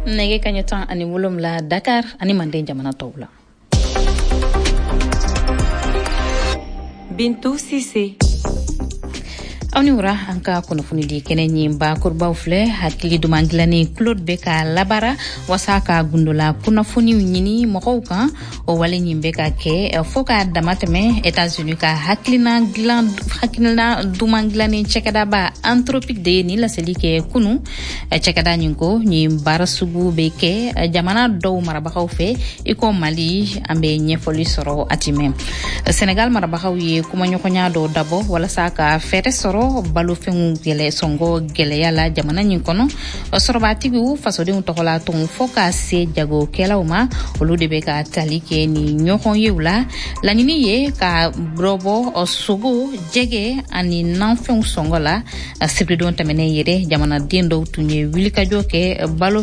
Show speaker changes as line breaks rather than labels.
nege kanyatan ani wolom la Dakar ani mande jamana tawla.
Bintou Cissé.
Awni wura anka kono funi di kenen nyimba kurba ufle hakili dumangilani Claude Beka labara wasaka gundula kuna funi nyini mokouka o wale nyimbeka ke foka damateme États-Unis ka hakilina dumangilani chekada ba anthropique de ni la selike kunu chekada nyinko nyimbara sugu beke jamana do marabakaw fe iko Mali ambe nyefoli soro atime Sénégal marabakaw ye kuma nyokonya do dabo wala saka fete soro balo fengu gele songo gele yala jamana nyinkono sorobatigu fasode untokola ton foka se jago kelawma olude be ka talike ni nyokon yewla lanini ye ka brobo osugo jege ani nanfen songola sibridon tamene yede jamana dendo tunye wilika joke balo